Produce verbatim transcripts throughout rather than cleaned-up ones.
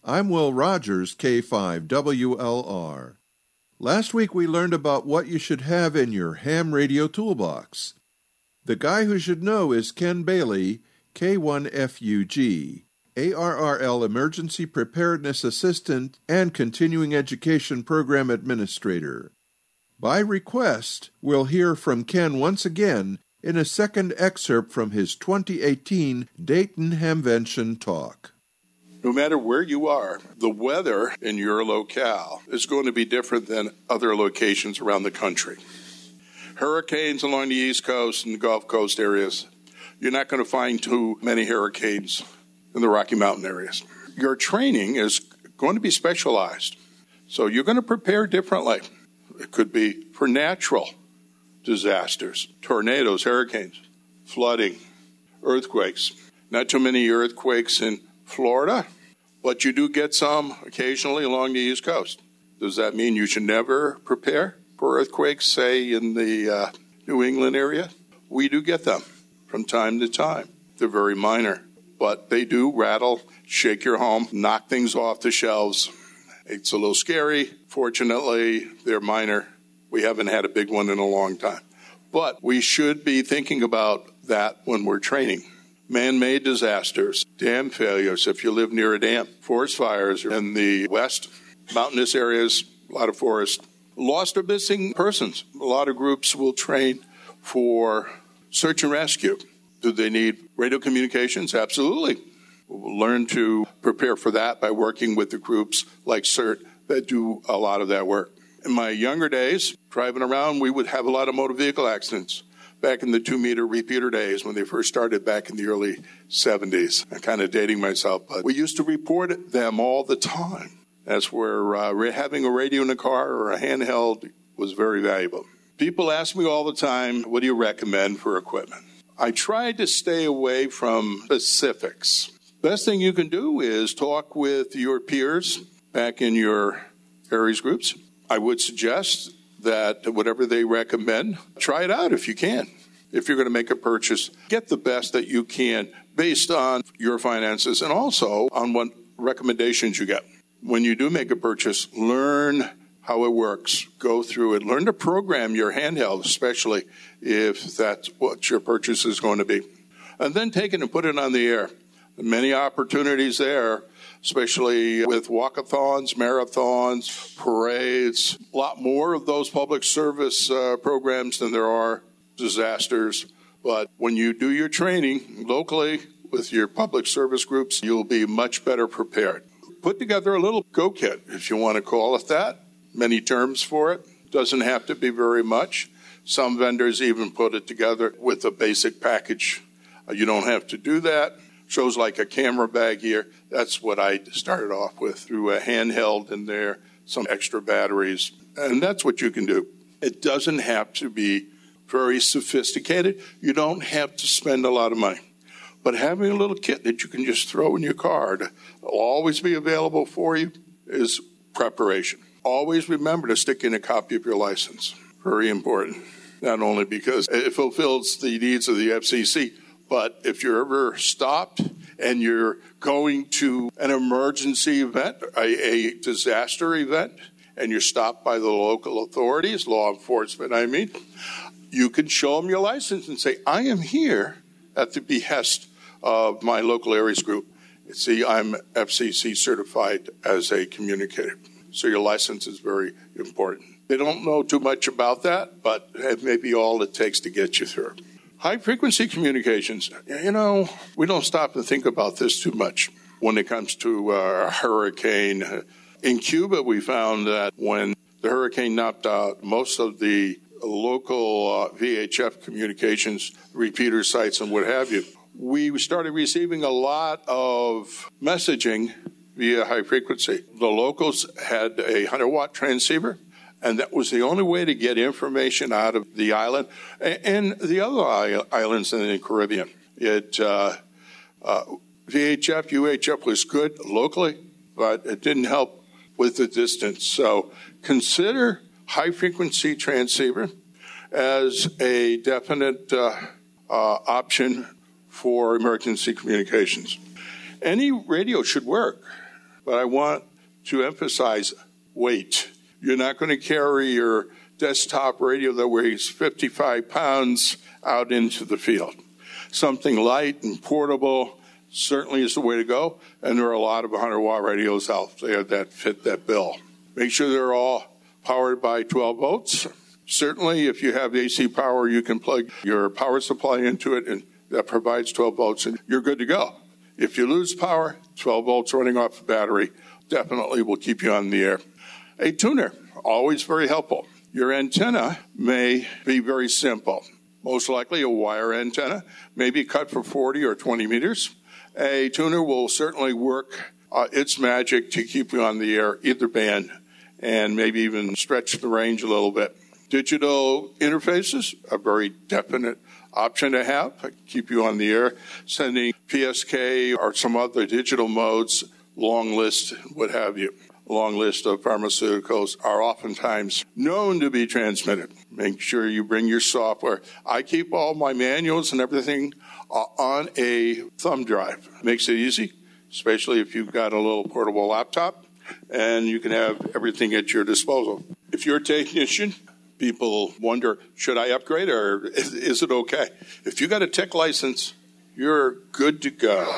I'm Will Rogers, K five W L R. Last week we learned about what you should have in your ham radio toolbox. The guy who should know is Ken Bailey, K one F U G, A R R L Emergency Preparedness Assistant and Continuing Education Program Administrator. By request, we'll hear from Ken once again in a second excerpt from his twenty eighteen Dayton Hamvention talk. No matter where you are, the weather in your locale is going to be different than other locations around the country. Hurricanes along the East Coast and the Gulf Coast areas, you're not going to find too many hurricanes in the Rocky Mountain areas. Your training is going to be specialized, so you're going to prepare differently. It could be for natural disasters, tornadoes, hurricanes, flooding, earthquakes. Not too many earthquakes in Florida, but you do get some occasionally along the East Coast. Does that mean you should never prepare for earthquakes, say, in the uh, New England area? We do get them from time to time. They're very minor, but they do rattle, shake your home, knock things off the shelves. It's a little scary. Fortunately, they're minor. We haven't had a big one in a long time. But we should be thinking about that when we're training. Man-made disasters, dam failures, if you live near a dam, forest fires in the west, mountainous areas, a lot of forest, lost or missing persons. A lot of groups will train for search and rescue. Do they need radio communications? Absolutely. We'll learn to prepare for that by working with the groups like CERT that do a lot of that work. In my younger days, driving around, we would have a lot of motor vehicle accidents. Back in the two-meter repeater days when they first started back in the early seventies. I'm kind of dating myself, but we used to report them all the time. That's where uh, having a radio in a car or a handheld was very valuable. People ask me all the time, what do you recommend for equipment? I try to stay away from specifics. Best thing you can do is talk with your peers back in your Aries groups. I would suggest that whatever they recommend, try it out if you can. If you're going to make a purchase, get the best that you can based on your finances and also on what recommendations you get. When you do make a purchase, learn how it works. Go through it. Learn to program your handheld, especially if that's what your purchase is going to be. And then take it and put it on the air. Many opportunities there, especially with walkathons, marathons, parades, a lot more of those public service uh, programs than there are disasters. But when you do your training locally with your public service groups, you'll be much better prepared. Put together a little go kit, if you want to call it that. Many terms for it. Doesn't have to be very much. Some vendors even put it together with a basic package. Uh, you don't have to do that. Shows like a camera bag here. That's what I started off with, through a handheld in there, some extra batteries, and that's what you can do. It doesn't have to be very sophisticated. You don't have to spend a lot of money. But having a little kit that you can just throw in your car to always be available for you is preparation. Always remember to stick in a copy of your license. Very important. Not only because it fulfills the needs of the F C C, but if you're ever stopped and you're going to an emergency event, a, a disaster event, and you're stopped by the local authorities, law enforcement, I mean, you can show them your license and say, I am here at the behest of my local Aries group. See, I'm F C C certified as a communicator. So your license is very important. They don't know too much about that, but it may be all it takes to get you through. High-frequency communications, you know, we don't stop to think about this too much when it comes to uh, a hurricane. In Cuba, we found that when the hurricane knocked out most of the local uh, V H F communications, repeater sites and what have you, we started receiving a lot of messaging via high frequency. The locals had a one hundred watt transceiver, and that was the only way to get information out of the island and the other islands in the Caribbean. It uh, uh, V H F, U H F was good locally, but it didn't help with the distance. So consider high-frequency transceiver as a definite uh, uh, option for emergency communications. Any radio should work. But I want to emphasize weight. You're not going to carry your desktop radio that weighs fifty-five pounds out into the field. Something light and portable certainly is the way to go, and there are a lot of one hundred watt radios out there that fit that bill. Make sure they're all powered by twelve volts. Certainly, if you have A C power, you can plug your power supply into it, and that provides twelve volts, and you're good to go. If you lose power, twelve volts running off the battery definitely will keep you on the air. A tuner, always very helpful. Your antenna may be very simple. Most likely a wire antenna, maybe cut for forty or twenty meters. A tuner will certainly work uh, its magic to keep you on the air, either band, and maybe even stretch the range a little bit. Digital interfaces, a very definite option to have, keep you on the air. Sending P S K or some other digital modes, long list, what have you. Long list of pharmaceuticals are oftentimes known to be transmitted. Make sure you bring your software. I keep all my manuals and everything uh, on a thumb drive. Makes it easy, especially if you've got a little portable laptop, and you can have everything at your disposal. If you're a technician, people wonder, should I upgrade or is, is it okay? If you got a tech license, you're good to go.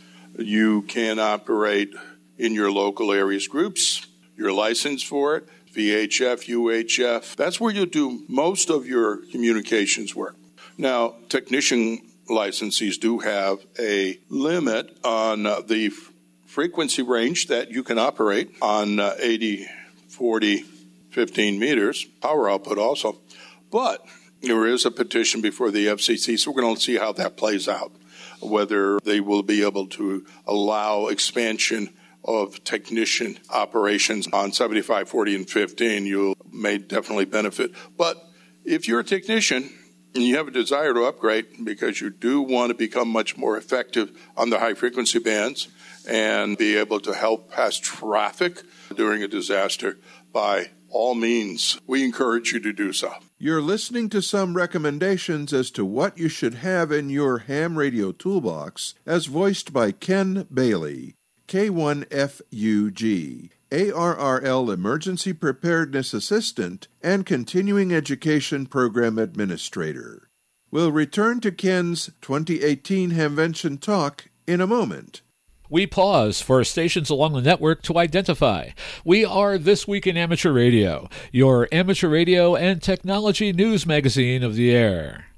You can operate in your local areas groups. You're licensed for it, V H F, U H F. That's where you'll do most of your communications work. Now, technician licensees do have a limit on uh, the f- frequency range that you can operate on uh, eighty, forty, fifteen meters, power output also. But there is a petition before the F C C, so we're going to see how that plays out, whether they will be able to allow expansion of technician operations on seventy-five, forty, and fifteen. You may definitely benefit. But if you're a technician and you have a desire to upgrade because you do want to become much more effective on the high-frequency bands and be able to help pass traffic during a disaster, by all means, we encourage you to do so. You're listening to some recommendations as to what you should have in your ham radio toolbox, as voiced by Ken Bailey, K one F U G, A R R L Emergency Preparedness Assistant, and Continuing Education Program Administrator. We'll return to Ken's twenty eighteen Hamvention Talk in a moment. We pause for stations along the network to identify. We are This Week in Amateur Radio, your amateur radio and technology news magazine of the air.